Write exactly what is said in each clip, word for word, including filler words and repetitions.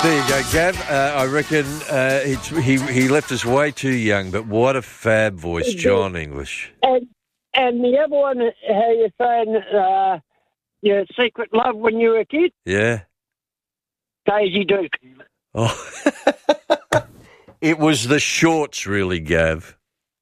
There you go, Gav. Uh, I reckon uh, it's, he he left us way too young, but what a fab voice, John English. And and the other one, how you saying uh, your secret love when you were a kid? Yeah. Daisy Duke. Oh, it was the shorts, really, Gav.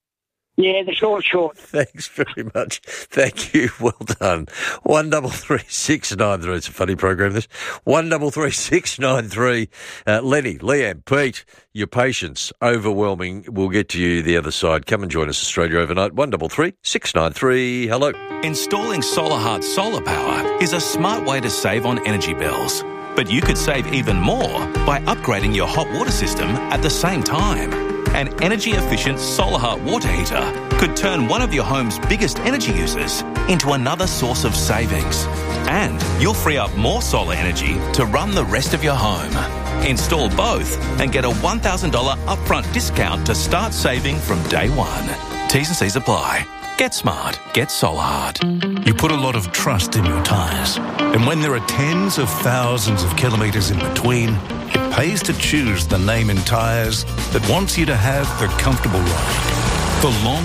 Yeah, the short short. Thanks very much. Thank you. Well done. One double three six nine three. It's a funny program, this. One double three six nine three. Uh, Lenny, Leanne, Pete, your patience overwhelming. We'll get to you the other side. Come and join us, Australia Overnight. One double three six nine three. Hello. Installing SolarHeart solar power is a smart way to save on energy bills. But you could save even more by upgrading your hot water system at the same time. An energy-efficient SolarHeart water heater could turn one of your home's biggest energy users into another source of savings. And you'll free up more solar energy to run the rest of your home. Install both and get a one thousand dollars upfront discount to start saving from day one. T's and C's apply. Get smart. Get SolarHeart. You put a lot of trust in your tyres. And when there are tens of thousands of kilometres in between, it pays to choose the name in tyres that wants you to have the comfortable ride, the long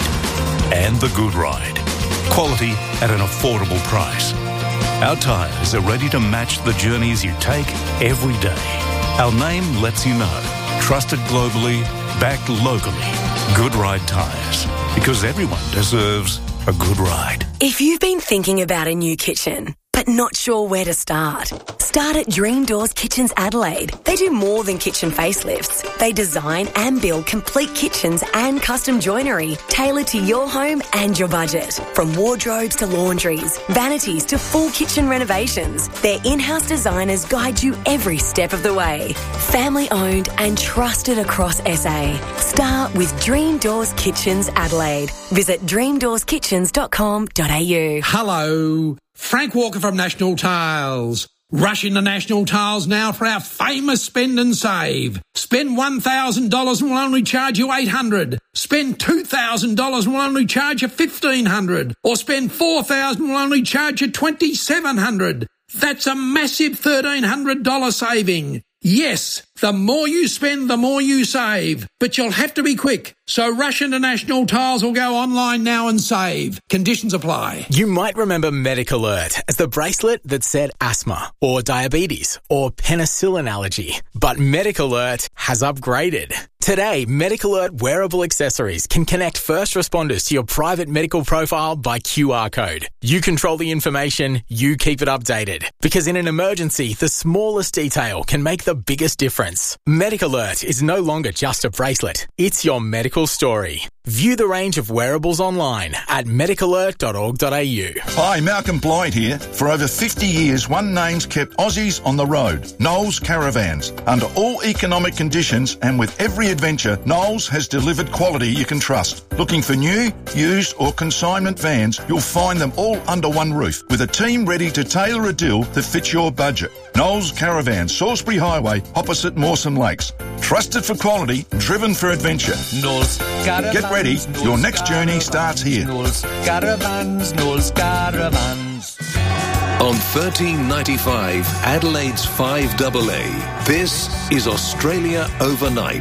ride, and the good ride. Quality at an affordable price. Our tyres are ready to match the journeys you take every day. Our name lets you know. Trusted globally, backed locally. Good Ride Tyres. Because everyone deserves a good ride. If you've been thinking about a new kitchen, but not sure where to start, start at Dream Doors Kitchens Adelaide. They do more than kitchen facelifts. They design and build complete kitchens and custom joinery tailored to your home and your budget. From wardrobes to laundries, vanities to full kitchen renovations, their in-house designers guide you every step of the way. Family owned and trusted across S A. Start with Dream Doors Kitchens Adelaide. Visit dream doors kitchens dot com dot a u. Hello, Frank Walker from National Tiles. Rush into National Tiles now for our famous spend and save. Spend one thousand dollars and we'll only charge you eight hundred dollars. Spend two thousand dollars and we'll only charge you fifteen hundred dollars. Or spend four thousand dollars and we'll only charge you twenty-seven hundred dollars. That's a massive thirteen hundred dollars saving. Yes, the more you spend, the more you save. But you'll have to be quick. So rush into National Tiles or go online now and save. Conditions apply. You might remember MedicAlert as the bracelet that said asthma or diabetes or penicillin allergy. But MedicAlert has upgraded. Today, MedicAlert wearable accessories can connect first responders to your private medical profile by Q R code. You control the information, you keep it updated. Because in an emergency, the smallest detail can make the biggest difference. MedicAlert is no longer just a bracelet. It's your medical story. View the range of wearables online at medic alert dot org dot a u. Hi, Malcolm Blythe here. For over fifty years, one name's kept Aussies on the road. Knowles Caravans. Under all economic conditions and with every adventure, Knowles has delivered quality you can trust. Looking for new, used or consignment vans, you'll find them all under one roof with a team ready to tailor a deal that fits your budget. Knowles Caravans, Salisbury Highway, opposite Mawson Lakes. Trusted for quality, driven for adventure. Knowles Caravans. Get ready, your next journey starts here. Knowles Caravans, Knowles Caravans. On thirteen ninety-five, Adelaide's five A A, this is Australia Overnight,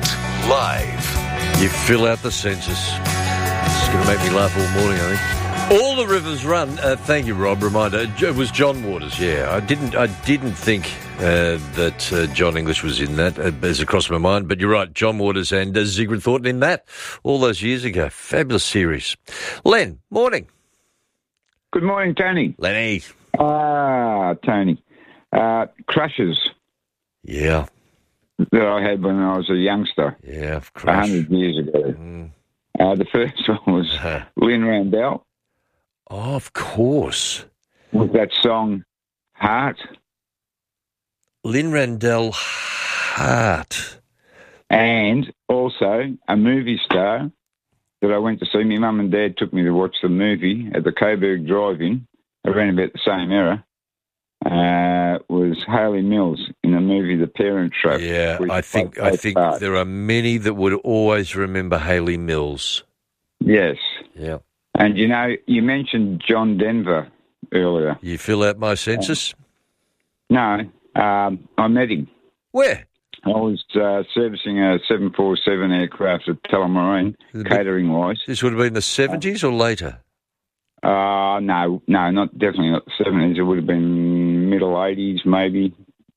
live. You fill out the census. It's going to make me laugh all morning, I think. All the rivers run. Uh, thank you, Rob. Reminder. It was John Waters. Yeah, I didn't. I didn't think uh, that uh, John English was in that. Uh, as it crossed my mind, but you're right. John Waters and uh, Zygmunt Thornton in that all those years ago. Fabulous series. Len, morning. Good morning, Tony. Lenny. Ah, Tony. Uh, crushes. Yeah. That I had when I was a youngster. Yeah, a hundred years ago. Mm. Uh, the first one was uh-huh. Lynn Randell. Oh, of course. With that song, Heart. Lynn Randell, Heart. And also a movie star that I went to see. My mum and dad took me to watch the movie at the Coburg Drive-In around about the same era. Uh, was Hayley Mills in the movie The Parent Trap. Yeah, I think I think part. There are many that would always remember Hayley Mills. Yes. Yeah. And, you know, you mentioned John Denver earlier. You fill out my census? Uh, no, um, I met him. Where? I was uh, servicing a seven forty-seven aircraft at Tullamarine, catering-wise. This would have been the seventies or later? Uh, no, no, not definitely not the seventies. It would have been middle eighties, maybe.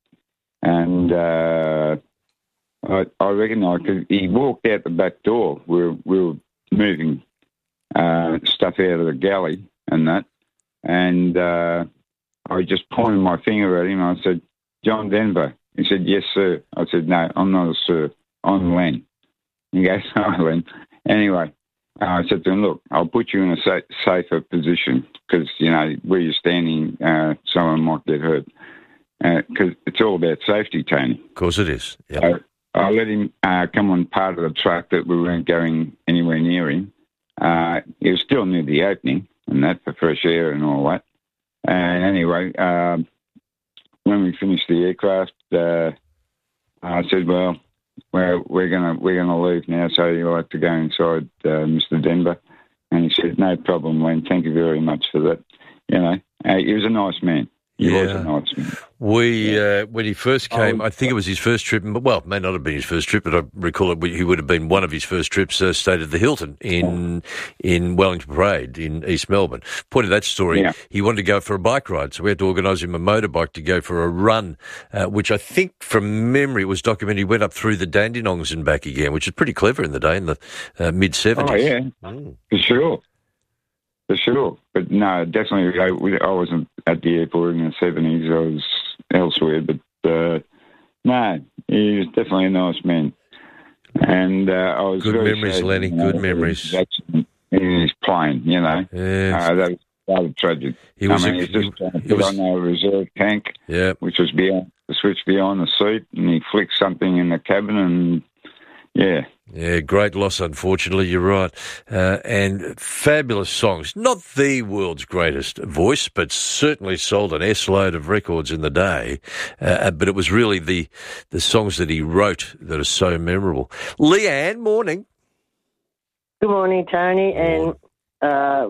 And uh, I, I reckon I could, he walked out the back door. We were, we were moving uh, stuff out of the galley and that. And uh, I just pointed my finger at him. I said, "John Denver." He said, "Yes, sir." I said, "No, I'm not a sir. I'm Len." He goes, "Oh, Len." Anyway, uh, I said to him, "Look, I'll put you in a sa- safer position because, you know, where you're standing, uh, someone might get hurt. Because uh, it's all about safety, Tony." Of course it is. Yep. So I let him uh, come on part of the truck that we weren't going anywhere near him. Uh, he was still near the opening and that for fresh air and all that. And anyway, um, when we finished the aircraft, uh, I said, "Well, we're, we're gonna we're gonna leave now, so you'll have to go inside, uh, Mister Denver." And he said, "No problem, Len. Thank you very much for that." You know, uh, he was a nice man. He yeah. was a nice man. We, uh, when he first came, oh, I think it was his first trip, well, it may not have been his first trip, but I recall it, he would have been one of his first trips, uh, stayed at the Hilton in in Wellington Parade in East Melbourne. Point of that story, yeah. he wanted to go for a bike ride, so we had to organise him a motorbike to go for a run, uh, which I think from memory was documented. He went up through the Dandenongs and back again, which is pretty clever in the day, in the uh, mid-seventies. Oh, yeah, mm. for sure. For sure. But no, definitely, I, I wasn't at the airport in the seventies. I was elsewhere. But uh, no, he was definitely a nice man. And uh, I was Good very memories, sad, Lenny. You know, Good memories. In his plane, you know. Yeah. Uh, that was rather tragic. He was I mean, a, he's just trying to he put was, on a reserve tank, yeah. which was beyond the switch beyond the seat, and he flicked something in the cabin, and yeah. Yeah, great loss, unfortunately, you're right. Uh, and fabulous songs. Not the world's greatest voice, but certainly sold an S-load of records in the day. Uh, but it was really the the songs that he wrote that are so memorable. Leanne, morning. Good morning, Tony. And uh,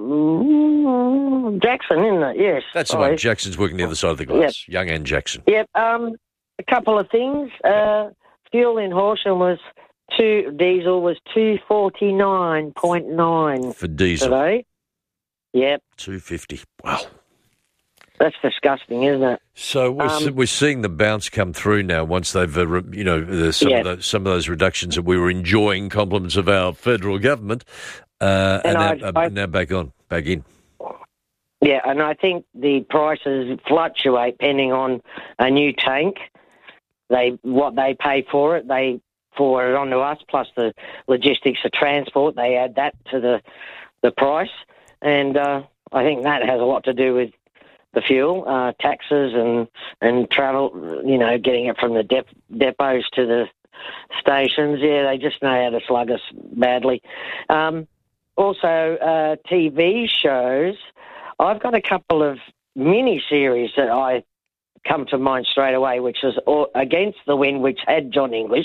Jackson, isn't it? Yes. That's the one. Jackson's working the other side of the glass. Yep. Young Ann Jackson. Yep. Um, a couple of things. Uh, fuel in Horsham was... Two diesel was two forty nine point nine for diesel today. Yep, two fifty. Wow, that's disgusting, isn't it? So we're, um, we're seeing the bounce come through now. Once they've, uh, re, you know, uh, some yeah. of those, some of those reductions that we were enjoying, compliments of our federal government, uh, and, and now, I, uh, now back on, back in. Yeah, and I think the prices fluctuate depending on a new tank. They what they pay for it. They forward it on to us, plus the logistics of transport. They add that to the the price, and uh, I think that has a lot to do with the fuel, uh, taxes and and travel, you know, getting it from the dep- depots to the stations. Yeah, they just know how to slug us badly. Um, also, uh, T V shows. I've got a couple of mini-series that I come to mind straight away, which is Against the Wind, which had John English,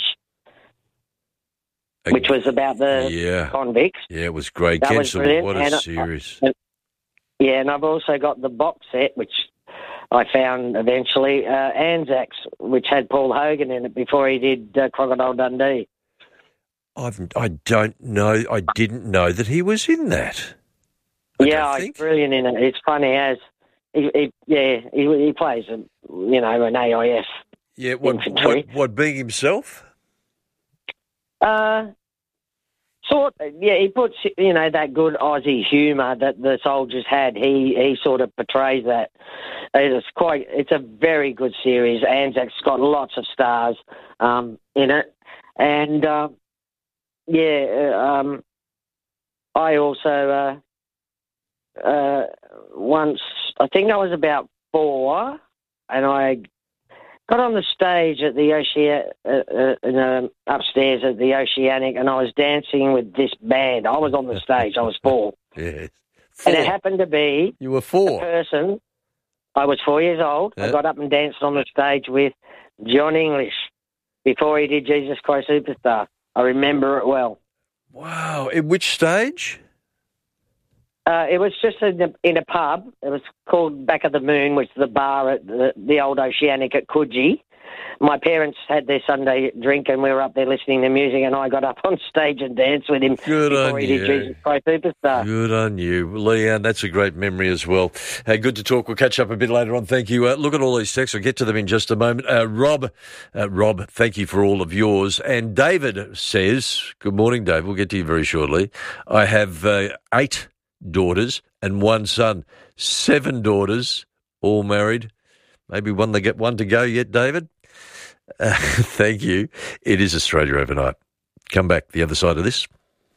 which was about the yeah. convicts. Yeah, it was great. That Against was the Wind, what a and series. I, yeah, and I've also got the box set, which I found eventually, uh, Anzacs, which had Paul Hogan in it before he did uh, Crocodile Dundee. I've, I don't know. I didn't know that he was in that. I yeah, he's brilliant in it. It's funny as he, he yeah, he, he plays, a, you know, an A I S. Yeah, what, what, what, being himself? Uh, sort of, yeah, he puts, you know, that good Aussie humour that the soldiers had. He he sort of portrays that. It's quite, it's a very good series. Anzac's got lots of stars um, in it. And, uh, yeah, um, I also, uh, uh, once, I think I was about four, and I got on the stage at the Ocean, uh, uh, in, uh, upstairs at the Oceanic, and I was dancing with this band. I was on the stage. I was four. Yes. Four. And it happened to be you were four. A person. I was four years old. Yeah. I got up and danced on the stage with John English before he did Jesus Christ Superstar. I remember it well. Wow. At which stage? Uh, it was just in a, in a pub. It was called Back of the Moon, which is the bar at the, the old Oceanic at Coogee. My parents had their Sunday drink and we were up there listening to music, and I got up on stage and danced with him Good before on he you. did Jesus Christ Superstar. Good on you. Leanne, that's a great memory as well. Hey, good to talk. We'll catch up a bit later on. Thank you. Uh, look at all these texts. I'll get to them in just a moment. Uh, Rob, uh, Rob, thank you for all of yours. And David says, good morning, Dave. We'll get to you very shortly. I have uh, eight daughters and one son. Seven daughters, all married. Maybe one they get one to go yet, David? Uh, thank you. It is Australia Overnight. Come back the other side of this.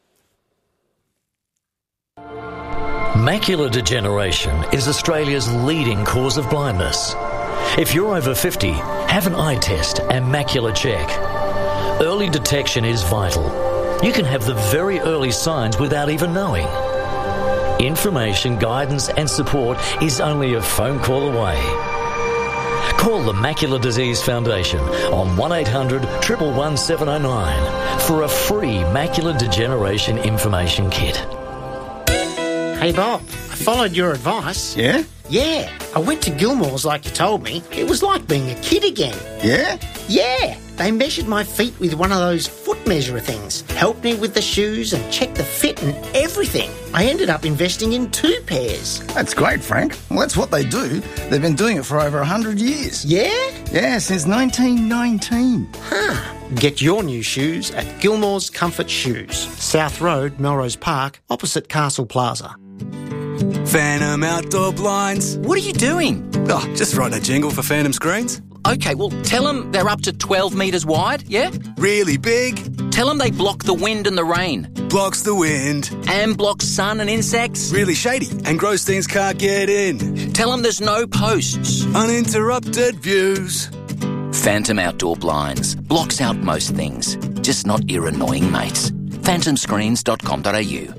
Macular degeneration is Australia's leading cause of blindness. If you're over fifty, have an eye test and macular check. Early detection is vital. You can have the very early signs without even knowing. Information, guidance and support is only a phone call away. Call the Macular Disease Foundation on one eight hundred, one one one, seven oh nine for a free macular degeneration information kit. Hey Bob, I followed your advice. Yeah? Yeah, I went to Gilmore's like you told me. It was like being a kid again. Yeah? Yeah, they measured my feet with one of those foot measurer things, helped me with the shoes and checked the fit and everything. I ended up investing in two pairs. That's great, Frank. Well, that's what they do. They've been doing it for over one hundred years. Yeah? Yeah, since nineteen nineteen. Huh. Get your new shoes at Gilmore's Comfort Shoes, South Road, Melrose Park, opposite Castle Plaza. Phantom Outdoor Blinds. What are you doing? Oh, just writing a jingle for Phantom Screens. Okay, well, tell them they're up to twelve metres wide, yeah? Really big. Tell them they block the wind and the rain. Blocks the wind. And block sun and insects. Really shady, and gross things can't get in. Tell them there's no posts. Uninterrupted views. Phantom Outdoor Blinds. Blocks out most things, just not your annoying mates. phantom screens dot com dot a u.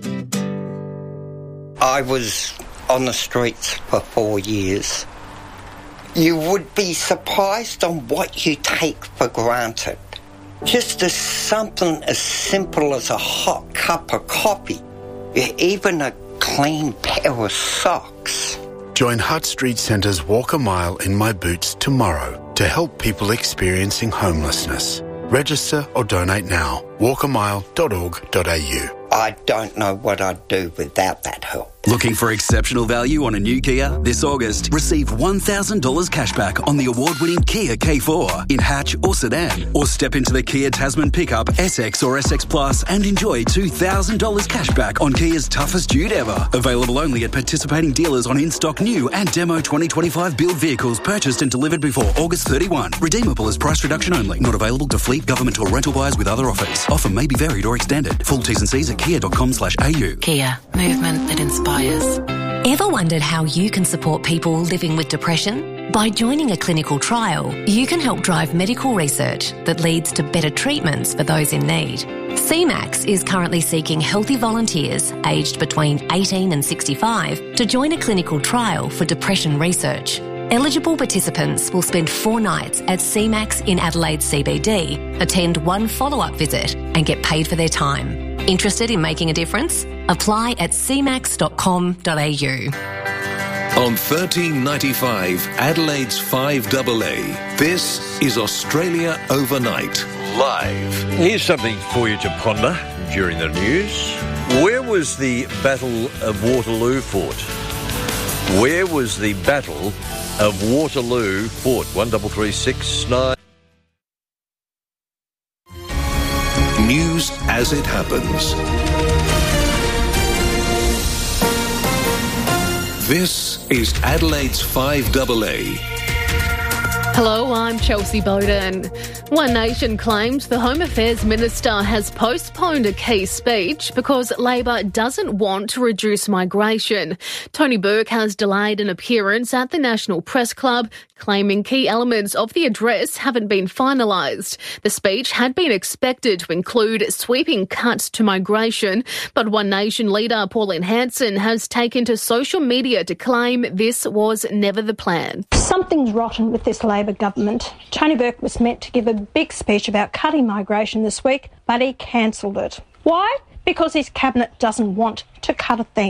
I was on the streets for four years. You would be surprised on what you take for granted. Just as something as simple as a hot cup of coffee, even a clean pair of socks. Join Hutt Street Centre's Walk a Mile in My Boots tomorrow to help people experiencing homelessness. Register or donate now. walk a mile dot org dot a u. I don't know what I'd do without that help. Looking for exceptional value on a new Kia? This August, receive one thousand dollars cashback on the award-winning Kia K four in hatch or sedan. Or step into the Kia Tasman pickup, S X or S X Plus and enjoy two thousand dollars cashback on Kia's toughest dude ever. Available only at participating dealers on in-stock new and demo twenty twenty-five build vehicles purchased and delivered before August thirty-first. Redeemable as price reduction only. Not available to fleet, government or rental buyers with other offers. Offer may be varied or extended. Full T's and C's at kia dot com slash a u. Kia, movement that inspires. Ever wondered how you can support people living with depression? By joining a clinical trial, you can help drive medical research that leads to better treatments for those in need. C MAX is currently seeking healthy volunteers aged between eighteen and sixty-five to join a clinical trial for depression research. Eligible participants will spend four nights at C MAX in Adelaide C B D, attend one follow-up visit and get paid for their time. Interested in making a difference? Apply at c max dot com dot a u. On thirteen ninety-five, Adelaide's five A A, this is Australia Overnight, live. Here's something for you to ponder during the news. Where was the Battle of Waterloo fought? Where was the Battle of Waterloo fought? One double three six nine. News as it happens. This is Adelaide's five A A. Hello, I'm Chelsea Bowden. One Nation claims the Home Affairs Minister has postponed a key speech because Labor doesn't want to reduce migration. Tony Burke has delayed an appearance at the National Press Club, claiming key elements of the address haven't been finalised. The speech had been expected to include sweeping cuts to migration, but One Nation leader Pauline Hanson has taken to social media to claim this was never the plan. Something's rotten with this Labor government. Tony Burke was meant to give a big speech about cutting migration this week, but he cancelled it. Why? Because his cabinet doesn't want to cut a thing.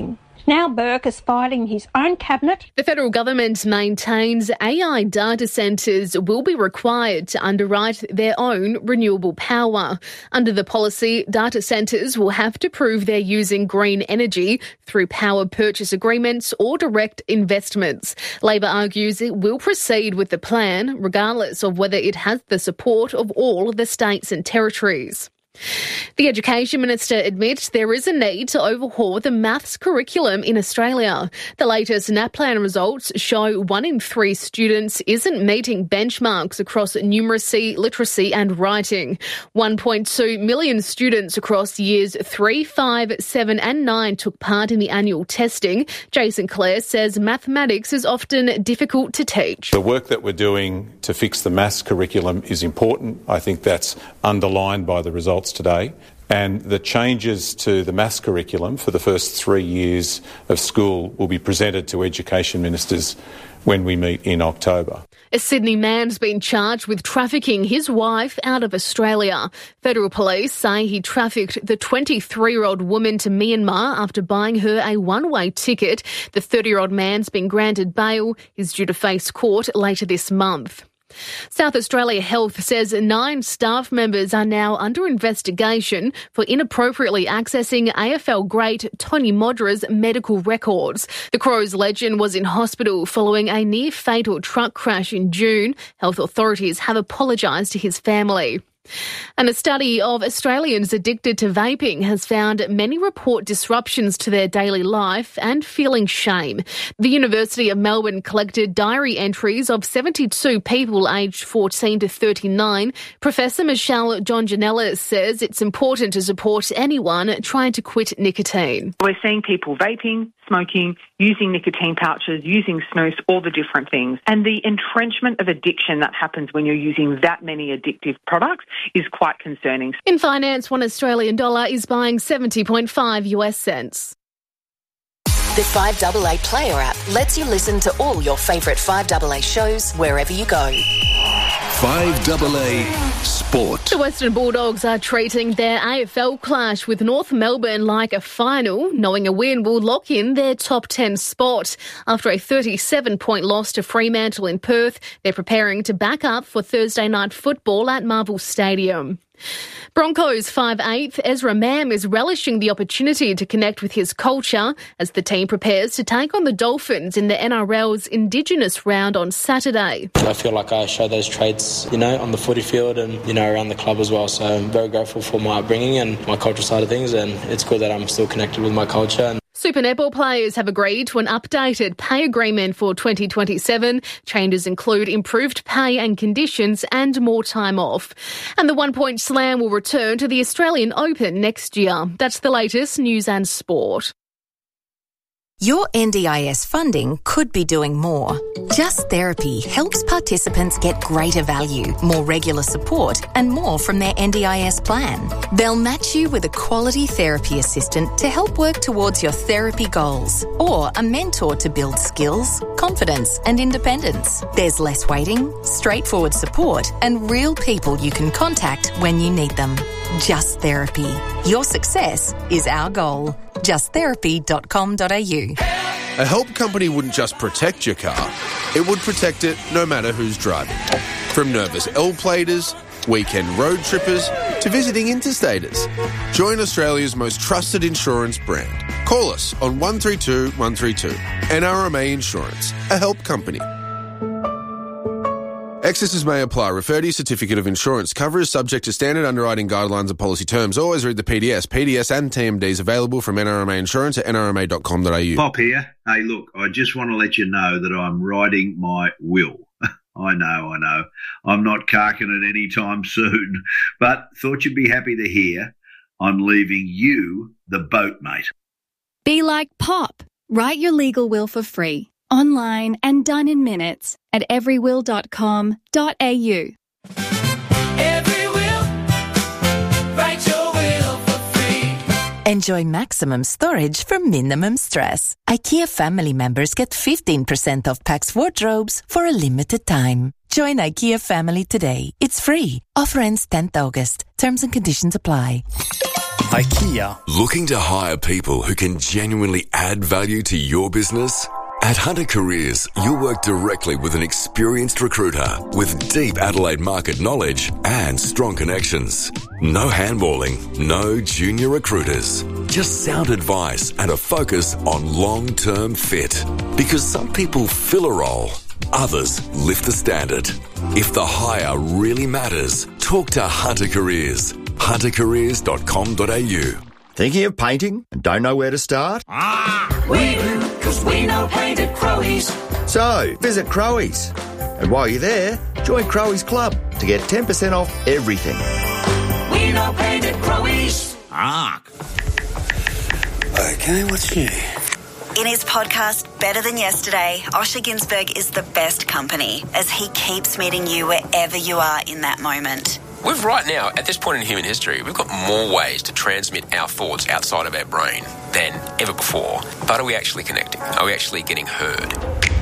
Now Burke is fighting his own cabinet. The federal government maintains A I data centres will be required to underwrite their own renewable power. Under the policy, data centres will have to prove they're using green energy through power purchase agreements or direct investments. Labor argues it will proceed with the plan, regardless of whether it has the support of all the states and territories. The Education Minister admits there is a need to overhaul the maths curriculum in Australia. The latest NAPLAN results show one in three students isn't meeting benchmarks across numeracy, literacy and writing. one point two million students across years three, five, seven and nine took part in the annual testing. Jason Clare says mathematics is often difficult to teach. The work that we're doing to fix the maths curriculum is important. I think that's underlined by the results today, and the changes to the maths curriculum for the first three years of school will be presented to education ministers when we meet in October. A Sydney man's been charged with trafficking his wife out of Australia. Federal police say he trafficked the twenty-three-year-old woman to Myanmar after buying her a one-way ticket. The thirty-year-old man's been granted bail. He's due to face court later this month. South Australia Health says nine staff members are now under investigation for inappropriately accessing A F L great Tony Modra's medical records. The Crows legend was in hospital following a near-fatal truck crash in June. Health authorities have apologised to his family. And a study of Australians addicted to vaping has found many report disruptions to their daily life and feeling shame. The University of Melbourne collected diary entries of seventy-two people aged fourteen to thirty-nine. Professor Michelle Donjanella says it's important to support anyone trying to quit nicotine. We're seeing people vaping, smoking, using nicotine pouches, using snus, all the different things. And the entrenchment of addiction that happens when you're using that many addictive products is quite concerning. In finance, one Australian dollar is buying seventy point five US cents. The five A A Player app lets you listen to all your favourite five A A shows wherever you go. five A A Sport. The Western Bulldogs are treating their A F L clash with North Melbourne like a final, knowing a win will lock in their top ten spot. After a thirty-seven point loss to Fremantle in Perth, they're preparing to back up for Thursday night football at Marvel Stadium. Broncos five eighth Ezra Mam is relishing the opportunity to connect with his culture as the team prepares to take on the Dolphins in the N R L's Indigenous round on Saturday. I feel like I show those traits, you know, on the footy field and, you know, around the club as well. So I'm very grateful for my upbringing and my cultural side of things, and it's good that I'm still connected with my culture. And Super Netball players have agreed to an updated pay agreement for twenty twenty-seven. Changes include improved pay and conditions and more time off. And the One Point Slam will return to the Australian Open next year. That's the latest news and sport. Your N D I S funding could be doing more. Just Therapy helps participants get greater value, more regular support, and more from their N D I S plan. They'll match you with a quality therapy assistant to help work towards your therapy goals, or a mentor to build skills, confidence, and independence. There's less waiting, straightforward support, and real people you can contact when you need them. Just Therapy. Your success is our goal. just therapy dot com dot a u. A help company wouldn't just protect your car, it would protect it no matter who's driving. From nervous L-platers, weekend road trippers, to visiting interstaters. Join Australia's most trusted insurance brand. Call us on one three two one three two. N R M A Insurance, a help company. Excesses may apply. Refer to your certificate of insurance. Cover is subject to standard underwriting guidelines and policy terms. Always read the P D S. P D S and T M Ds available from N R M A Insurance at N R M A dot com dot a u. Pop here. Hey, look, I just want to let you know that I'm writing my will. I know, I know. I'm not carking it any time soon, but thought you'd be happy to hear I'm leaving you the boat, mate. Be like Pop. Write your legal will for free, online and done in minutes at every will dot com dot a u. Every will, write your will for free. Enjoy maximum storage for minimum stress. IKEA family members get fifteen percent off Pax wardrobes for a limited time. Join IKEA family today. It's free. Offer ends tenth August. Terms and conditions apply. IKEA. Looking to hire people who can genuinely add value to your business? At Hunter Careers, you'll work directly with an experienced recruiter with deep Adelaide market knowledge and strong connections. No handballing, no junior recruiters. Just sound advice and a focus on long-term fit. Because some people fill a role, others lift the standard. If the hire really matters, talk to Hunter Careers. hunter careers dot com dot a u. Thinking of painting and don't know where to start? We do, because we know paint at Crowies. So, visit Crowies. And while you're there, join Crowies Club to get ten percent off everything. We know paint at Crowies. Ah. Okay, what's new? In his podcast, Better Than Yesterday, Osher Ginsberg is the best company as he keeps meeting you wherever you are in that moment. We've right now, at this point in human history, we've got more ways to transmit our thoughts outside of our brain than ever before. But are we actually connecting? Are we actually getting heard?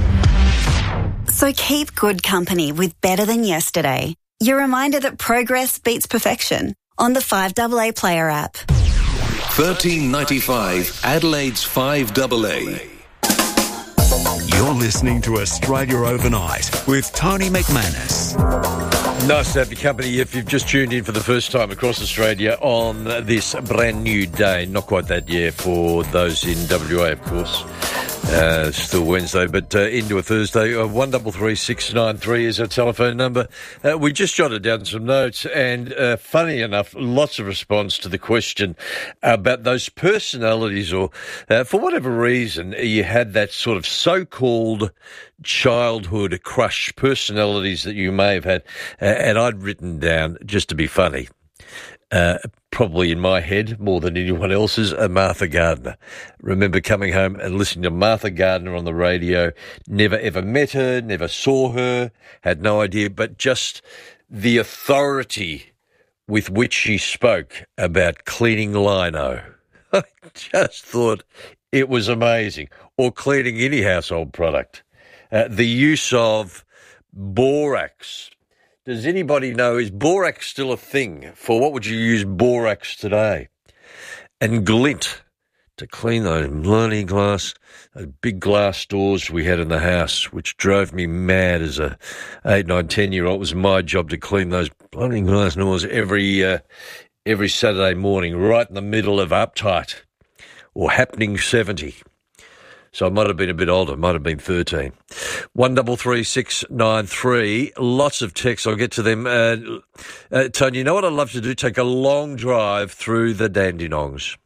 So keep good company with Better Than Yesterday. Your reminder that progress beats perfection on the five A A Player app. thirteen ninety-five Adelaide's five A A. You're listening to Australia Overnight with Tony McManus. Nice to have your company if you've just tuned in for the first time across Australia on this brand new day. Not quite that year for those in W A, of course. Uh, still Wednesday, but uh, into a Thursday. Uh, one double three six nine three is our telephone number. Uh, we just jotted down some notes, and uh, funny enough, lots of response to the question about those personalities, or uh, for whatever reason, you had that sort of so-called childhood crush personalities that you may have had, uh, and I'd written down, just to be funny, Uh, probably in my head more than anyone else's, uh, Martha Gardner. Remember coming home and listening to Martha Gardner on the radio. Never ever met her, never saw her, had no idea, but just the authority with which she spoke about cleaning lino. I just thought it was amazing. Or cleaning any household product. Uh, the use of borax. Does anybody know, is borax still a thing? For what would you use borax today? And glint to clean those bloody glass, those big glass doors we had in the house, which drove me mad as a eight, nine, ten-year-old. It was my job to clean those bloody glass doors every, uh, every Saturday morning, right in the middle of Uptight or Happening seventy. So I might have been a bit older, might have been thirteen. One double three six nine three. Lots of texts. I'll get to them. Uh, uh, Tony, you know what I'd love to do? Take a long drive through the Dandenongs.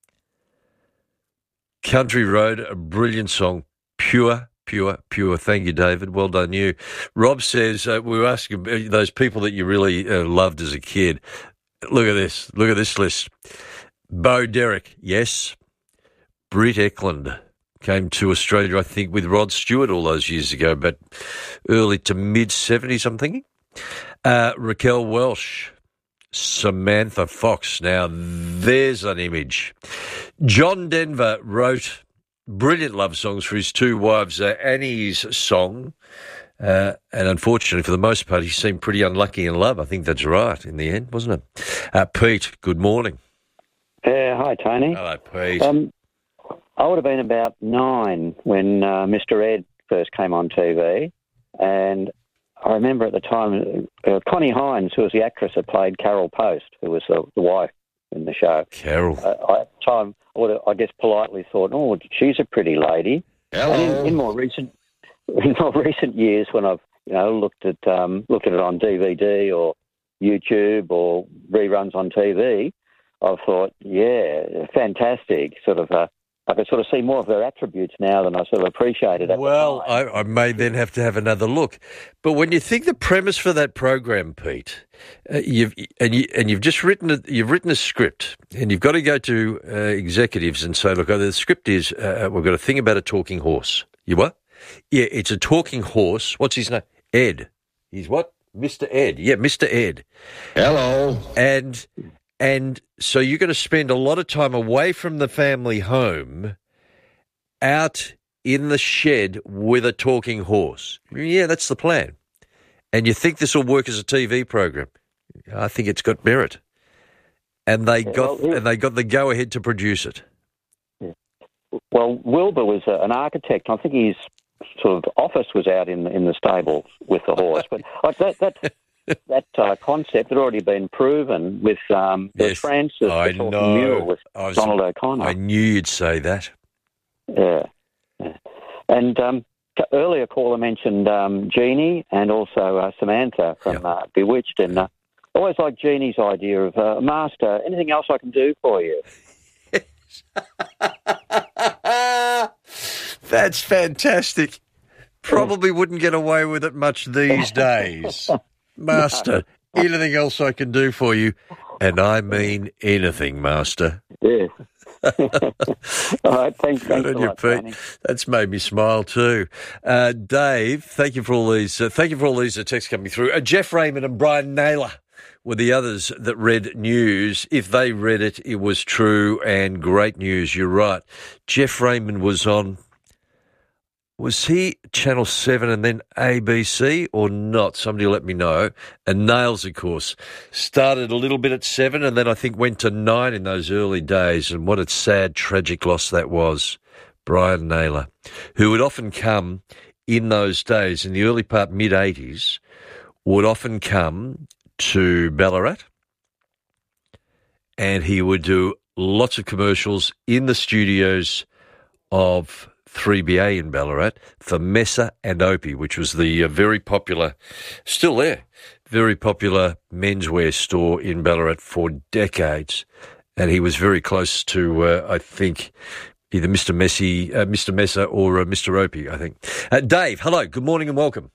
Country Road, a brilliant song. Pure, pure, pure. Thank you, David. Well done, you. Rob says, uh, we were asking those people that you really uh, loved as a kid. Look at this. Look at this list. Bo Derek, yes. Britt Eklund. Came to Australia, I think, with Rod Stewart all those years ago, but early to mid-seventies, I'm thinking. Uh, Raquel Welsh, Samantha Fox. Now, there's an image. John Denver wrote brilliant love songs for his two wives. Uh, Annie's song, uh, and unfortunately, for the most part, he seemed pretty unlucky in love. I think that's right in the end, wasn't it? Uh, Pete, good morning. Yeah, hi, Tony. Hello, Pete. Um, I would have been about nine when uh, Mister Ed first came on T V, and I remember at the time uh, Connie Hines, who was the actress that played Carol Post, who was the, the wife in the show. Carol. Uh, I, at the time, I, would have, I guess politely thought, oh, she's a pretty lady. Hello. And in, in more recent in more recent years, when I've you know looked at um, looked at it on D V D or YouTube or reruns on T V, I've thought, yeah, fantastic, sort of. Uh, I could sort of see more of their attributes now than I sort of appreciated at Well, the time. I, I may then have to have another look. But when you think the premise for that program, Pete, uh, you've and you and you've just written a, you've written a script, and you've got to go to uh, executives and say, look, the script is uh, we've got a thing about a talking horse. You what? Yeah, it's a talking horse. What's his name? Ed. He's what? Mister Ed. Yeah, Mister Ed. Hello. And. And so you're going to spend a lot of time away from the family home, out in the shed with a talking horse. Yeah, that's the plan. And you think this will work as a T V program. I think it's got merit. and they Yeah, got well, he- and they got the go ahead to produce it. Well, Wilbur was a, an architect. I think his sort of office was out in in the stable with the horse. But like that that that uh, concept had already been proven with um, the Yes, Francis I the know. Mule with I was- Donald O'Connor. I knew you'd say that. Yeah. yeah. And um, c- earlier caller mentioned um, Jeannie and also uh, Samantha from uh, Bewitched. And uh, I always like Jeannie's idea of, uh, Master, anything else I can do for you? That's fantastic. Probably wouldn't get away with it much these days. Master, anything else I can do for you? And I mean anything, Master. Yes. All right, thanks, Good thanks on a you, lot, Pete. Tony. That's made me smile too. Uh, Dave, thank you for all these. Uh, thank you for all these uh, texts coming through. Uh, Jeff Raymond and Brian Naylor were the others that read news. If they read it, it was true and great news. You're right. Jeff Raymond was on. Was he Channel seven and then A B C or not? Somebody let me know. And Nails, of course, started a little bit at seven and then I think went to nine in those early days. And what a sad, tragic loss that was. Brian Naylor, who would often come in those days, in the early part, mid-eighties, would often come to Ballarat and he would do lots of commercials in the studios of three B A in Ballarat for Messer and Opie, which was the uh, very popular, still there, very popular menswear store in Ballarat for decades. And he was very close to, uh, I think, either Mister Messi, uh, Mister Messer or uh, Mister Opie, I think. Uh, Dave, hello, good morning and welcome.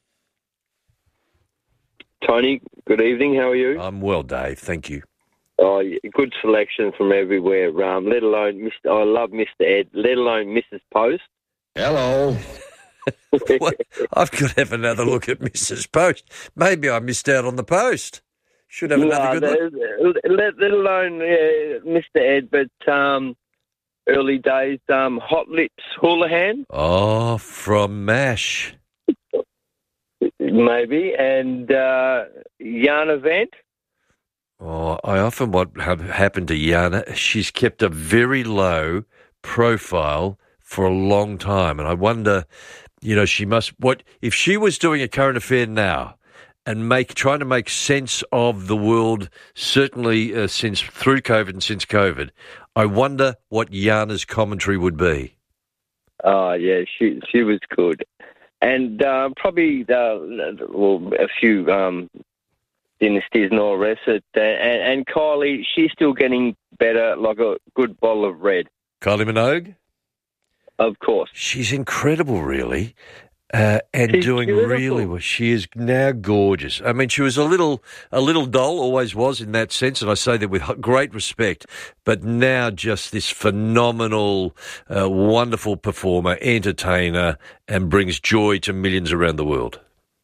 Tony, good evening. How are you? I'm well, Dave. Thank you. Oh, yeah, good selection from everywhere. Um, let alone, Mister I love Mister Ed. Let alone Missus Post. Hello. Well, I've got to have another look at Missus Post. Maybe I missed out on the Post. Should have another No, good look. the- let, let alone uh, Mister Ed, but um, early days, um, Hot Lips Houlihan, Oh, from MASH. maybe, and uh, Yana Vant. Oh, I often what have happened to Yana. She's kept a very low profile for a long time, and I wonder, you know, she must. What if she was doing a current affair now and make trying to make sense of the world? Certainly, uh, since through COVID and since COVID, I wonder what Yana's commentary would be. Oh, yeah, she she was good. And uh, probably the, well, a few um, dynasties and all the rest. Of it. And, and Kylie, she's still getting better, like a good bottle of red. Kylie Minogue? Of course. She's incredible, really. Uh, and She's doing beautiful. really well. She is now gorgeous. I mean, she was a little, a little doll, always was in that sense, and I say that with great respect. But now, just this phenomenal, uh, wonderful performer, entertainer, and brings joy to millions around the world.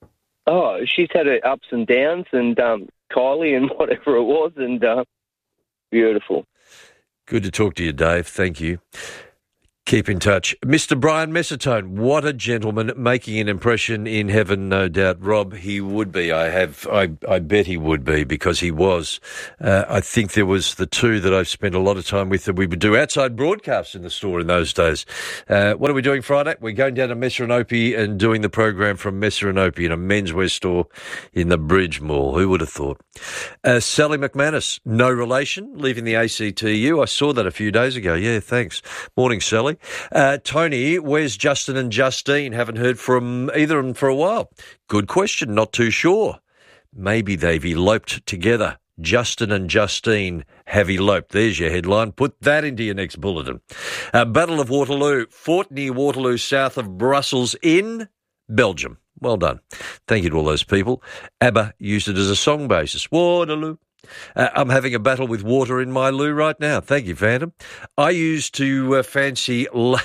Oh, she's had her ups and downs, and um, Kylie and whatever it was, and uh, beautiful. Good to talk to you, Dave. Thank you. Keep in touch. Mister Brian Messertone, what a gentleman, making an impression in heaven, no doubt. Rob, he would be. I have, I, I bet he would be, because he was. Uh, I think there was the two that I've spent a lot of time with that we would do outside broadcasts in the store in those days. Uh, what are we doing Friday? We're going down to Messer and Opie and doing the program from Messer and Opie in a menswear store in the Bridge Mall. Who would have thought? Uh, Sally McManus, no relation, leaving the A C T U. I saw that a few days ago. Yeah, thanks. Morning, Sally. Uh, Tony, where's Justin and Justine? Haven't heard from either of them for a while. Good question, not too sure. Maybe they've eloped together. Justin and Justine have eloped. There's your headline. Put that into your next bulletin. Uh, Battle of Waterloo, fought near Waterloo, south of Brussels in Belgium. Well done. Thank you to all those people. ABBA used it as a song basis. Waterloo. Uh, I'm having a battle with water in my loo right now. Thank you, Phantom. I used to uh, fancy La-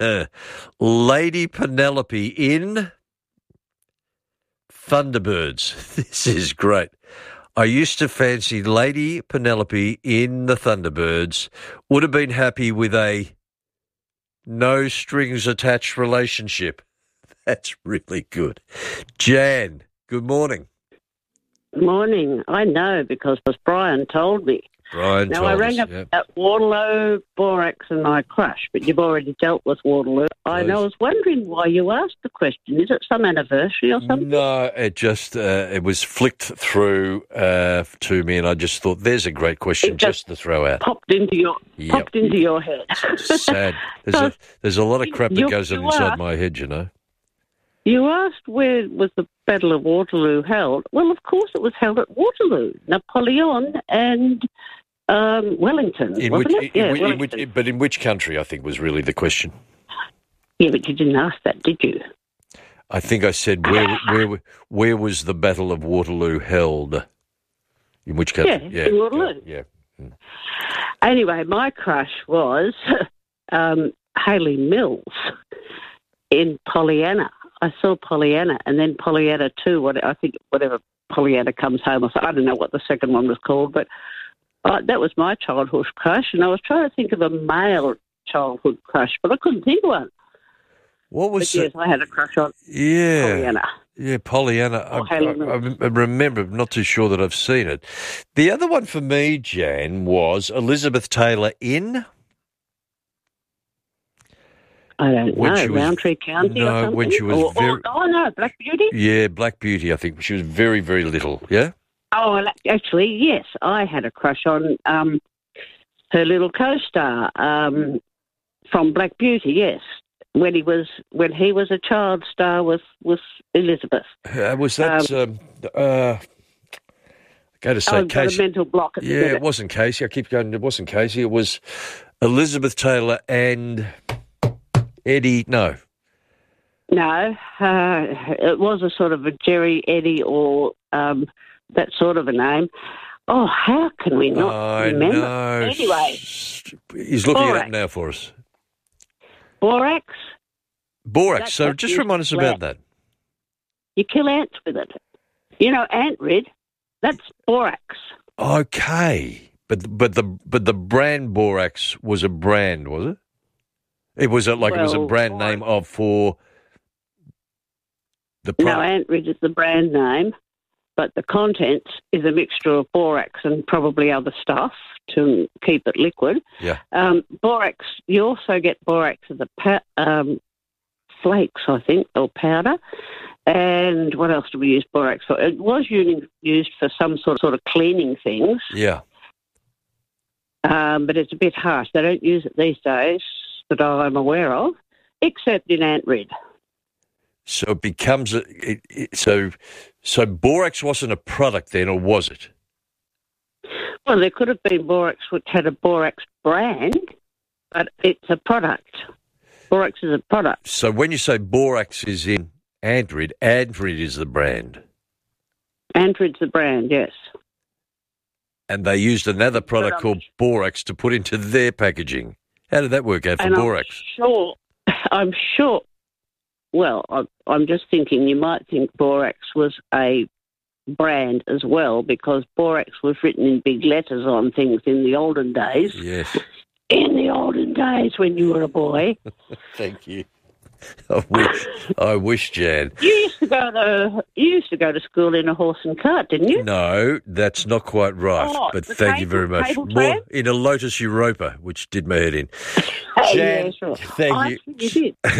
Lady Penelope in Thunderbirds. This is great. I used to fancy Lady Penelope in the Thunderbirds. Would have been happy with a no strings attached relationship. That's really good. Jan, good morning. Morning. I know because Brian told me. Brian Now, told I rang us, up yep. at Waterloo, Borax and my crush, but you've already dealt with Waterloo. I, and I was wondering why you asked the question. Is it some anniversary or something? No, it just uh, it was flicked through uh, to me, and I just thought, there's a great question just, just to throw out. Popped into your Yep. popped into your head. Sad. There's a there's a lot of crap that You- goes on you inside are. my head, you know. You asked where was the Battle of Waterloo held. Well, of course it was held at Waterloo, Napoleon and um, Wellington, In wasn't which, it? Yeah, in, which- in Wellington. which, but in which country? I think was really the question. Yeah, but you didn't ask that, did you? I think I said where where where was the Battle of Waterloo held? In which country? Yeah, in Waterloo. Yeah. Anyway, my crush was um, Hayley Mills in Pollyanna. I saw Pollyanna, and then Pollyanna two. What I think, whatever Pollyanna comes home, or so, I don't know what the second one was called, but uh, that was my childhood crush. And I was trying to think of a male childhood crush, but I couldn't think of one. What was? But yes, I had a crush on Yeah. Pollyanna. Yeah, Pollyanna. I, Oh, Hayley I, Mills. I remember, I'm not too sure that I've seen it. The other one for me, Jan, was Elizabeth Taylor in. I don't When know, she was- Roundtree County no, or something? when she was or, very- or, oh, no, Black Beauty? Yeah, Black Beauty. I think she was very, very little. Yeah. Oh, well, actually, yes, I had a crush on um, her little co-star um, from Black Beauty, yes, when he was when he was a child star with, with Elizabeth. Uh, was that? Um, uh, I go to say I've got a Casey. mental block at the Yeah, minute. it wasn't Casey. I keep going. It wasn't Casey. It was Elizabeth Taylor and Eddie. No. No, uh, it was a sort of a Jerry, Eddie, or um, that sort of a name. Oh, how can we not I remember? know. Anyway, He's looking it Borax. up now for us. Borax, Borax. That- so that just is remind us about that. you kill ants with it. You know, ant rid, that's borax. Okay, but but the but the brand Borax was a brand, was it? It was a, like it was a Well, brand name of for the No, product. ant rid is the brand name, but the contents is a mixture of borax and probably other stuff to keep it liquid. Yeah. Um, borax, you also get borax as a pa- um, flakes, I think, or powder. And what else do we use borax for? It was using, used for some sort of, sort of cleaning things, Yeah. um, but it's a bit harsh. They don't use it these days that I'm aware of, except in ant rid. So it becomes a it, it, so so Borax wasn't a product then, or was it? Well, there could have been borax which had a borax brand, but it's a product. Borax is a product. So when you say Borax is in Andrid, Andrid is the brand, Antrid's the brand, yes. and they used another product I'm- called Borax to put into their packaging. How did that work out for And Borax? I'm sure, I'm sure, well, I'm, I'm just thinking you might think borax was a brand as well because borax was written in big letters on things in the olden days. Yes. In the olden days when you were a boy. Thank you. I wish, I wish, Jan. You used to go to you used to go to school in a horse and cart, didn't you? No, that's not quite right. Oh, but the thank you cable- very much. cable More tram? in a Lotus Europa, which did my head in. Hey, Jan, yeah, sure. thank I you. think you did.